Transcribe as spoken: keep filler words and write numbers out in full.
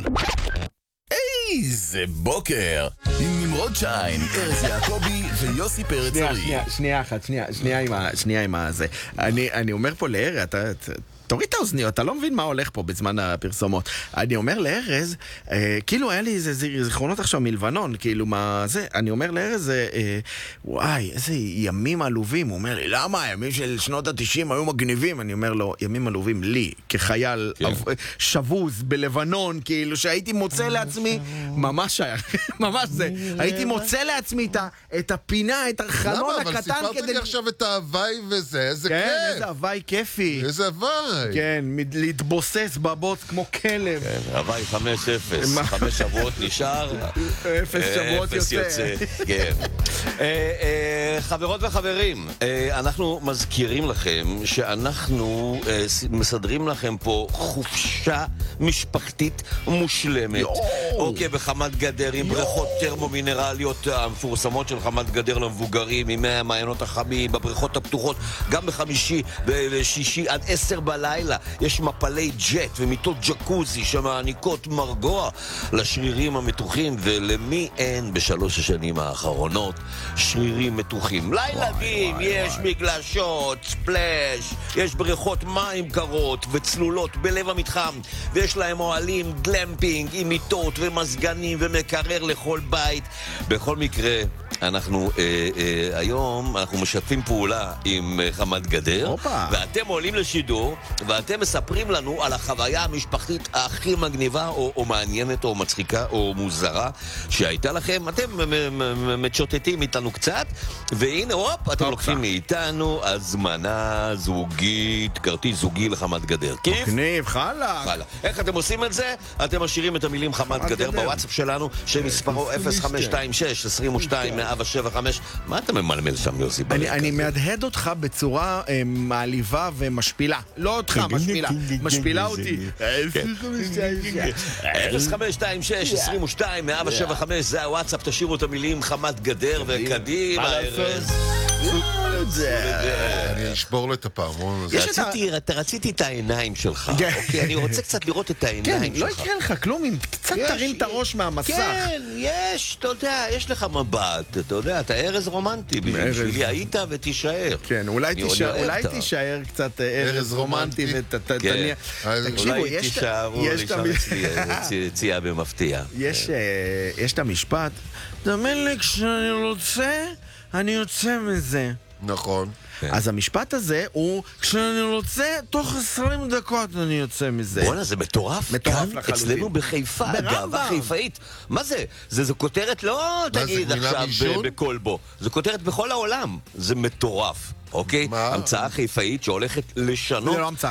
איזה בוקר עם נמרוד שיין, ארז יעקבי ויוסי פרץ שנייה, אורי. שנייה, שנייה אחת, שנייה, שנייה עם ה... שנייה עם הזה. אני, אני אומר פה לארז, אתה... תוריד את האוזניות, אתה לא מבין מה הולך פה בזמן הפרסומות. אני אומר לארז, אה, כאילו היה לי איזה זיכרונות עכשיו מלבנון, כאילו מה זה, אני אומר לארז, אה, אה, וואי, איזה ימים עלובים. הוא אומר לי, למה? הימים של שנות ה-תשעים היו מגניבים. אני אומר לו, ימים עלובים לי, כחייל כן. אב, שבוז בלבנון, כאילו שהייתי מוצא לעצמי, ממש היה, ממש זה, הייתי מוצא לעצמי את, את הפינה, את החלון הקטן. למה? אבל סיפרת כדי... לי עכשיו את ההוואי וזה, איזה כן, כיף. איזה הוואי כיפי. איזה הוואי. כן, להתבוסס בבוץ כמו כלב. כן, הוואי חמש אפס, חמש שבועות נשאר, אפס שבועות יוצא. כן. חברות וחברים, אנחנו מזכירים לכם שאנחנו מסדרים לכם פה חופשה משפחתית מושלמת. אוקיי, בחמת גדר עם בריכות טרמו-מינרליות המפורסמות של חמת גדר למבוגרים, עם המעיינות החמים, בבריכות הפתוחות, גם בחמישי ושישי עד עשר בלילה. יש מפלי ג'ט ומיטות ג'קוזי שמעניקות מרגוע לשרירים המתוחים, ולמי אין בשלוש השנים האחרונות שרירים מתוחים? לילדים יש מגלשות, ספלש, יש בריכות מים קרות וצלולות בלב המתחם, ויש להם אוהלים גלמפינג עם מיטות ומזגנים ומקרר לכל בית. בכל מקרה, אנחנו אה, אה, היום אנחנו משתפים פעולה עם אה, חמת גדר. אופה. ואתם עולים לשידור ואתם מספרים לנו על החוויה המשפחתית הכי מגניבה או, או מעניינת או מצחיקה או מוזרה שהייתה לכם. אתם מתשוטטים איתנו קצת, והנה הופ, אתם לוקחים מאיתנו הזמנה זוגית, כרטיס זוגי לחמת גדר. כיף? מגניב, חלה. חלה. איך אתם עושים את זה? אתם משאירים את המילים חמת גדר בוואטסאפ שלנו, שמספרו אפס חמש שתיים שש עשרים ושתיים מאה שבע חמש. מה אתה ממלמל שם, יוסי? אני, אני מהדהד אותך בצורה אה, מעליבה ומשפילה. לא אותך, משפילה. משפילה אותי. אפס חמש שתיים שש עשרים ושתיים מאה שבע חמש, זה הוואטסאפ, תשאירו את המילים חמת גדר וקדימה. אני אשבור לו את הפעמון הזה. רציתי את העיניים שלך. אני רוצה קצת לראות את העיניים שלך. שלך. לא יקרה לך כלום אם קצת תרים את הראש מהמסך. כן, יש, אתה יודע, יש לך מבט, אתה יודע, אתה ארז רומנטי בשבילי, היית ותישאר. כן, אולי תישאר קצת ארז רומנטי ותניע. אולי תישארו לשם אצלי יציאה במפתיע. יש את המשפט, דמיין לי כשאני רוצה, אני יוצא מזה. נכון. אז המשפט הזה הוא, כשאני רוצה, תוך עשרים דקות אני יוצא מזה. בוא'נה, זה מטורף. מטורף כאן לחלוטין. אצלנו בחיפה, גאווה חיפאית. מה זה? זה זו כותרת לא תגיד עכשיו בקולבו. זו כותרת בכל העולם. זה מטורף. אוקיי? המצאה חיפאית שהולכת לשנות